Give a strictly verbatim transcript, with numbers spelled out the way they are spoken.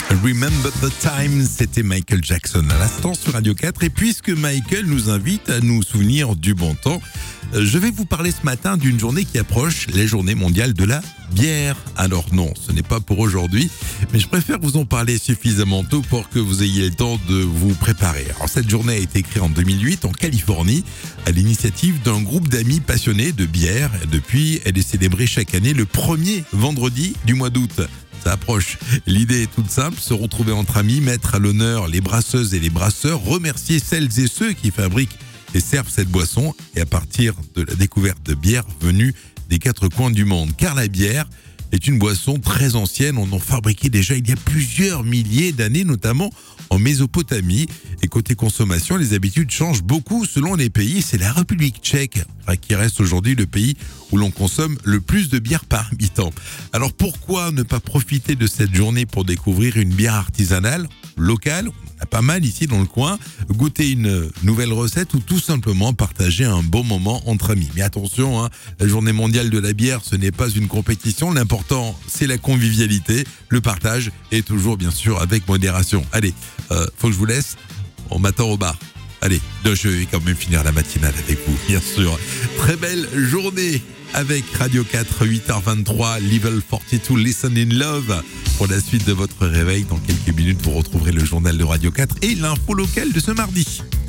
Remember the Time, c'était Michael Jackson à l'instant sur Radio quatre. Et puisque Michael nous invite à nous souvenir du bon temps, je vais vous parler ce matin d'une journée qui approche, la journée mondiale de la bière. Alors non, ce n'est pas pour aujourd'hui, mais je préfère vous en parler suffisamment tôt pour que vous ayez le temps de vous préparer. Alors cette journée a été créée en deux mille huit en Californie à l'initiative d'un groupe d'amis passionnés de bière. Depuis, elle est célébrée chaque année le premier vendredi du mois d'août. Ça approche. L'idée est toute simple, se retrouver entre amis, mettre à l'honneur les brasseuses et les brasseurs, remercier celles et ceux qui fabriquent et servent cette boisson, et à partir de la découverte de bières venues des quatre coins du monde. Car la bière est une boisson très ancienne, on en fabriquait déjà il y a plusieurs milliers d'années, notamment en Mésopotamie. Et côté consommation, les habitudes changent beaucoup selon les pays. C'est la République tchèque qui reste aujourd'hui le pays où l'on consomme le plus de bière par habitant. Alors pourquoi ne pas profiter de cette journée pour découvrir une bière artisanale, locale? On a pas mal ici dans le coin, goûter une nouvelle recette ou tout simplement partager un bon moment entre amis. Mais attention, hein, la journée mondiale de la bière, ce n'est pas une compétition. L'important, c'est la convivialité, le partage et toujours bien sûr avec modération. Allez, euh, faut que je vous laisse. On m'attend au bar. Allez, je vais quand même finir la matinale avec vous, bien sûr. Très belle journée avec Radio quatre, huit heures vingt-trois, Level quarante-deux, Listen in Love. Pour la suite de votre réveil, dans quelques minutes, vous retrouverez le journal de Radio quatre et l'info locale de ce mardi.